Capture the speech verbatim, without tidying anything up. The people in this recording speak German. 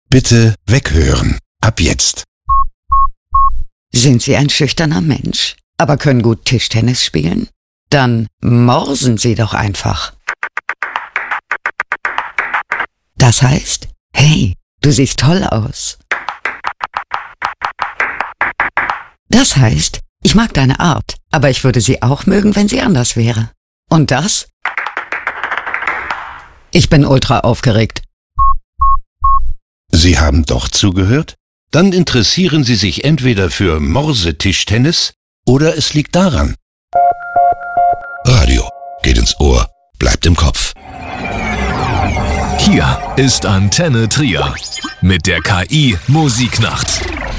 Bitte weghören. Ab jetzt. Sind Sie ein schüchterner Mensch, aber können gut Tischtennis spielen? Dann morsen Sie doch einfach. Das heißt, hey, du siehst toll aus. Das heißt, ich mag deine Art, aber ich würde sie auch mögen, wenn sie anders wäre. Und das? Ich bin ultra aufgeregt. Sie haben doch zugehört? Dann interessieren Sie sich entweder für Morsetischtennis oder es liegt daran. Radio geht ins Ohr, bleibt im Kopf. Hier ist Antenne Trier mit der K I Musiknacht.